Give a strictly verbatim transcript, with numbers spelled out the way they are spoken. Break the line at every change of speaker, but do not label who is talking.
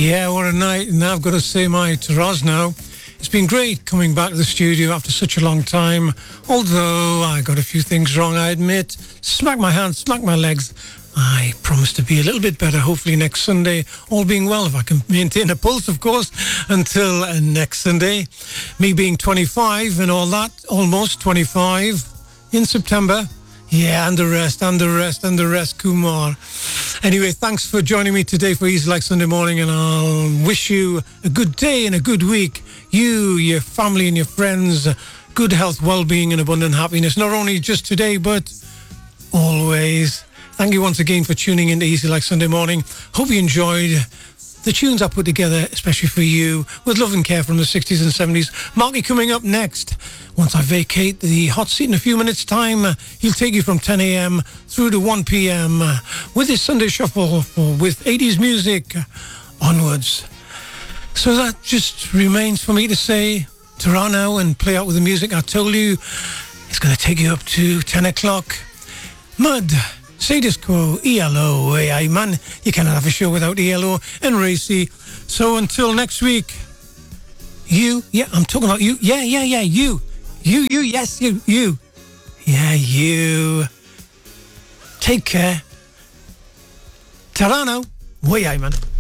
Yeah, what a night. And I've got to say my Taraz now. It's been great coming back to the studio after such a long time. Although I got a few things wrong, I admit. Smack my hands, smack my legs. I promise to be a little bit better, hopefully next Sunday, all being well, if I can maintain a pulse, of course, until uh, next Sunday. Me being twenty-five and all that, almost twenty-five in September. Yeah, and the rest, and the rest, and the rest, Kumar. Anyway, thanks for joining me today for Easy Like Sunday Morning, and I'll wish you a good day and a good week. You, your family and your friends, good health, well-being and abundant happiness, not only just today, but always. Thank you once again for tuning in to Easy Like Sunday Morning. Hope you enjoyed the tunes I put together, especially for you, with love and care from the sixties and seventies. Marky coming up next. Once I vacate the hot seat in a few minutes' time, uh, he'll take you from ten a.m. through to one p.m. Uh, with his Sunday Shuffle for, with eighties music uh, onwards. So that just remains for me to say Toronto and play out with the music. I told you it's going to take you up to ten o'clock. Mud. Status Quo, E L O, A I, man, you cannot have a show without E L O and Racy. So until next week, you, yeah, I'm talking about you, yeah, yeah, yeah, you, you, you, yes, you, you, yeah, you. Take care. Tarano, way I, man.